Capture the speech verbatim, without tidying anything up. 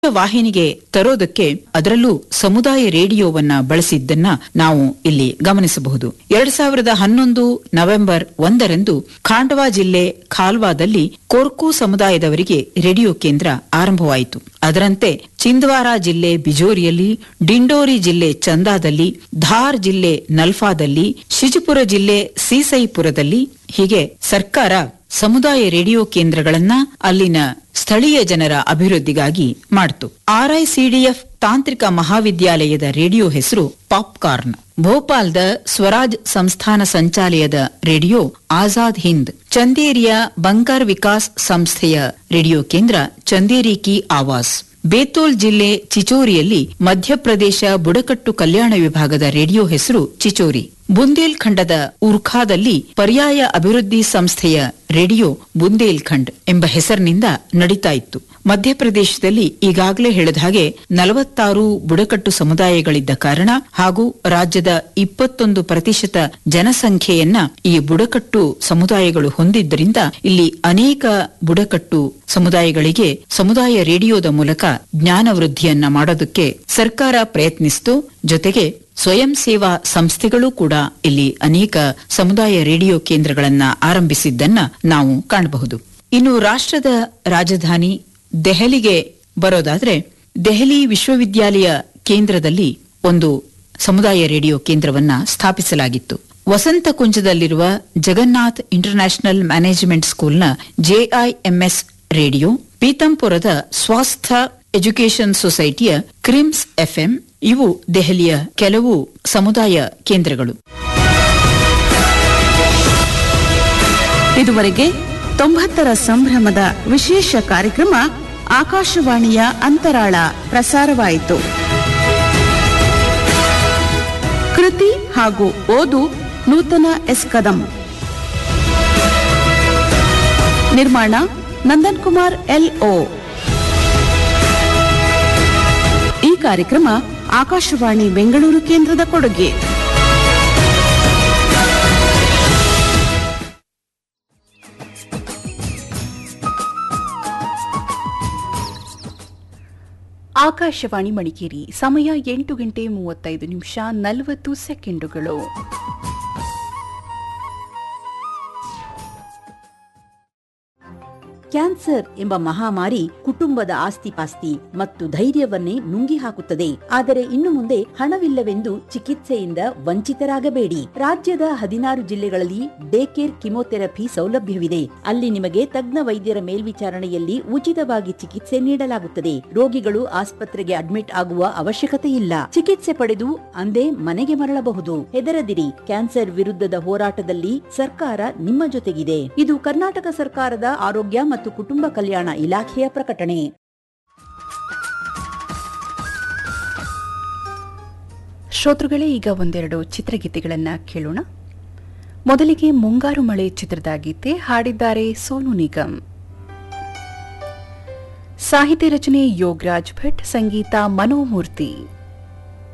ವಾಹಿನಿಗೆ ತರೋದಕ್ಕೆ ಅದರಲ್ಲೂ ಸಮುದಾಯ ರೇಡಿಯೋವನ್ನ ಬಳಸಿದ್ದನ್ನ ನಾವು ಇಲ್ಲಿ ಗಮನಿಸಬಹುದು. ಎರಡ್ ಸಾವಿರದ ಹನ್ನೊಂದು ನವೆಂಬರ್ ಒಂದರಂದು ಖಾಂಡವಾ ಜಿಲ್ಲೆ ಖಾಲ್ವಾದಲ್ಲಿ ಕೋರ್ಕು ಸಮುದಾಯದವರಿಗೆ ರೇಡಿಯೋ ಕೇಂದ್ರ ಆರಂಭವಾಯಿತು. ಅದರಂತೆ ಚಿಂದ್ವಾರಾ ಜಿಲ್ಲೆ ಬಿಜೋರಿಯಲ್ಲಿ, ಡಿಂಡೋರಿ ಜಿಲ್ಲೆ ಚಂದಾದಲ್ಲಿ, ಧಾರ್ ಜಿಲ್ಲೆ ನಲ್ಫಾದಲ್ಲಿ, ಶಿಜುಪುರ ಜಿಲ್ಲೆ ಸೀಸೈಪುರದಲ್ಲಿ ಹೀಗೆ ಸರ್ಕಾರ ಸಮುದಾಯ ರೇಡಿಯೋ ಕೇಂದ್ರಗಳನ್ನ ಅಲ್ಲಿನ ಸ್ಥಳೀಯ ಜನರ ಅಭಿವೃದ್ಧಿಗಾಗಿ ಮಾಡಿತು. ಆರ್ಐಸಿಡಿಎಫ್ ತಾಂತ್ರಿಕ ಮಹಾವಿದ್ಯಾಲಯದ ರೇಡಿಯೋ ಹೆಸರು ಪಾಪ್ಕಾರ್ನ್. ಭೋಪಾಲ್ದ ಸ್ವರಾಜ್ ಸಂಸ್ಥಾನ ಸಂಚಾಲಯದ ರೇಡಿಯೋ ಆಜಾದ್ ಹಿಂದ್. ಚಂದೇರಿಯ ಬಂಗಾರ್ ವಿಕಾಸ್ ಸಂಸ್ಥೆಯ ರೇಡಿಯೋ ಕೇಂದ್ರ ಚಂದೇರಿ ಕಿ ಆವಾಸ್. ಬೇತೂಲ್ ಜಿಲ್ಲೆ ಚಿಚೋರಿಯಲ್ಲಿ ಮಧ್ಯಪ್ರದೇಶ ಬುಡಕಟ್ಟು ಕಲ್ಯಾಣ ವಿಭಾಗದ ರೇಡಿಯೋ ಹೆಸರು ಚಿಚೋರಿ. ಬುಂದೇಲ್ಖಂಡದ ಉರ್ಖಾದಲ್ಲಿ ಪರ್ಯಾಯ ಅಭಿವೃದ್ಧಿ ಸಂಸ್ಥೆಯ ರೇಡಿಯೋ ಬುಂದೇಲ್ಖಂಡ್ ಎಂಬ ಹೆಸರಿನಿಂದ ನಡೀತಾ ಇತ್ತು. ಮಧ್ಯಪ್ರದೇಶದಲ್ಲಿ ಈಗಾಗಲೇ ಹೇಳಿದ ಹಾಗೆ ನಲವತ್ತಾರು ಬುಡಕಟ್ಟು ಸಮುದಾಯಗಳಿದ್ದ ಕಾರಣ ಹಾಗೂ ರಾಜ್ಯದ ಇಪ್ಪತ್ತೊಂದು ಪ್ರತಿಶತ ಜನಸಂಖ್ಯೆಯನ್ನ ಈ ಬುಡಕಟ್ಟು ಸಮುದಾಯಗಳು ಹೊಂದಿದ್ದರಿಂದ ಇಲ್ಲಿ ಅನೇಕ ಬುಡಕಟ್ಟು ಸಮುದಾಯಗಳಿಗೆ ಸಮುದಾಯ ರೇಡಿಯೋದ ಮೂಲಕ ಜ್ಞಾನ ವೃದ್ಧಿಯನ್ನ ಮಾಡೋದಕ್ಕೆ ಸರ್ಕಾರ ಪ್ರಯತ್ನಿಸಿತು. ಜೊತೆಗೆ ಸ್ವಯಂ ಸೇವಾ ಸಂಸ್ಥೆಗಳು ಕೂಡ ಇಲ್ಲಿ ಅನೇಕ ಸಮುದಾಯ ರೇಡಿಯೋ ಕೇಂದ್ರಗಳನ್ನ ಆರಂಭಿಸಿದ್ದನ್ನ ನಾವು ಕಾಣಬಹುದು. ಇನ್ನು ರಾಷ್ಟ್ರದ ರಾಜಧಾನಿ ದೆಹಲಿಗೆ ಬರೋದಾದ್ರೆ ದೆಹಲಿ ವಿಶ್ವವಿದ್ಯಾಲಯ ಕೇಂದ್ರದಲ್ಲಿ ಒಂದು ಸಮುದಾಯ ರೇಡಿಯೋ ಕೇಂದ್ರವನ್ನ ಸ್ಥಾಪಿಸಲಾಗಿತ್ತು. ವಸಂತ ಕುಂಜದಲ್ಲಿರುವ ಜಗನ್ನಾಥ್ ಇಂಟರ್ನ್ಯಾಷನಲ್ ಮ್ಯಾನೇಜ್ಮೆಂಟ್ ಸ್ಕೂಲ್ನ ಜೆಐಎಂಎಸ್ ರೇಡಿಯೋ, ಪೀತಂಪುರದ ಸ್ವಾಸ್ಥ್ಯ ಎಜುಕೇಷನ್ ಸೊಸೈಟಿಯ ಕ್ರಿಮ್ಸ್ ಎಫ್ಎಂ ಇವು ದೆಹಲಿಯ ಕೆಲವು ಸಮುದಾಯ ಕೇಂದ್ರಗಳು. ಇದುವರೆಗೆ ತೊಂಬತ್ತರ ಸಂಭ್ರಮದ ವಿಶೇಷ ಕಾರ್ಯಕ್ರಮ ಆಕಾಶವಾಣಿಯ ಅಂತರಾಳ ಪ್ರಸಾರವಾಯಿತು. ಕೃತಿ ಹಾಗೂ ಓದು ನೂತನ ಎಸ್ ಕದಂ. ನಿರ್ಮಾಣ ನಂದನ್ ಕುಮಾರ್ ಎಲ್ಒ. ಈ ಕಾರ್ಯಕ್ರಮ ಆಕಾಶವಾಣಿ ಬೆಂಗಳೂರು ಕೇಂದ್ರದ ಕೊಡುಗೆ. ಆಕಾಶವಾಣಿ ಮಡಿಕೇರಿ. ಸಮಯ ಎಂಟು ಗಂಟೆ ಮೂವತ್ತೈದು ನಿಮಿಷ ನಲವತ್ತು ಸೆಕೆಂಡುಗಳು. ಕ್ಯಾನ್ಸರ್ ಎಂಬ ಮಹಾಮಾರಿ ಕುಟುಂಬದ ಆಸ್ತಿಪಾಸ್ತಿ ಮತ್ತು ಧೈರ್ಯವನ್ನೇ ನುಂಗಿ ಹಾಕುತ್ತದೆ. ಆದರೆ ಇನ್ನು ಮುಂದೆ ಹಣವಿಲ್ಲವೆಂದು ಚಿಕಿತ್ಸೆಯಿಂದ ವಂಚಿತರಾಗಬೇಡಿ. ರಾಜ್ಯದ ಹದಿನಾರು ಜಿಲ್ಲೆಗಳಲ್ಲಿ ಡೇ ಕೇರ್ ಕಿಮೋಥೆರಪಿ ಸೌಲಭ್ಯವಿದೆ. ಅಲ್ಲಿ ನಿಮಗೆ ತಜ್ಞ ವೈದ್ಯರ ಮೇಲ್ವಿಚಾರಣೆಯಲ್ಲಿ ಉಚಿತವಾಗಿ ಚಿಕಿತ್ಸೆ ನೀಡಲಾಗುತ್ತದೆ. ರೋಗಿಗಳು ಆಸ್ಪತ್ರೆಗೆ ಅಡ್ಮಿಟ್ ಆಗುವ ಅವಶ್ಯಕತೆ ಇಲ್ಲ. ಚಿಕಿತ್ಸೆ ಪಡೆದು ಅಂದೇ ಮನೆಗೆ ಮರಳಬಹುದು. ಹೆದರದಿರಿ, ಕ್ಯಾನ್ಸರ್ ವಿರುದ್ಧದ ಹೋರಾಟದಲ್ಲಿ ಸರ್ಕಾರ ನಿಮ್ಮ ಜೊತೆಗಿದೆ. ಇದು ಕರ್ನಾಟಕ ಸರ್ಕಾರದ ಆರೋಗ್ಯ ಮತ್ತು ಕುಟುಂಬ ಕಲ್ಯಾಣ ಇಲಾಖೆಯ ಪ್ರಕಟಣೆ. ಶ್ರೋತೃಗಳೇ, ಈಗ ಒಂದೆರಡು ಚಿತ್ರಗೀತೆಗಳನ್ನ ಕೇಳೋಣ. ಮೊದಲಿಗೆ ಮುಂಗಾರು ಮಳೆ ಚಿತ್ರದ ಗೀತೆ ಹಾಡಿದ್ದಾರೆ ಸೋನು ನಿಗಮ್. ಸಾಹಿತ್ಯ ರಚನೆ ಯೋಗರಾಜ್ ಭಟ್, ಸಂಗೀತ ಮನೋಮೂರ್ತಿ.